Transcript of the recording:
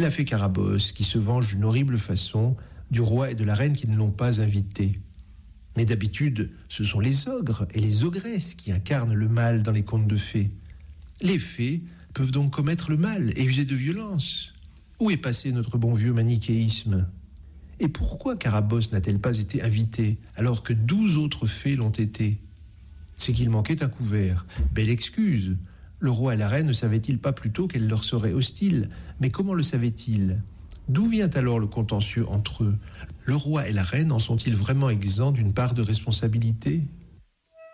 C'est la fée Carabosse qui se venge d'une horrible façon du roi et de la reine qui ne l'ont pas invitée. Mais d'habitude, ce sont les ogres et les ogresses qui incarnent le mal dans les contes de fées. Les fées peuvent donc commettre le mal et user de violence. Où est passé notre bon vieux manichéisme ? Et pourquoi Carabosse n'a-t-elle pas été invitée alors que 12 autres fées l'ont été ? C'est qu'il manquait un couvert. Belle excuse. Le roi et la reine ne savaient-ils pas plutôt qu'elle leur serait hostile ? Mais comment le savaient-ils ? D'où vient alors le contentieux entre eux ? Le roi et la reine en sont-ils vraiment exempts d'une part de responsabilité ?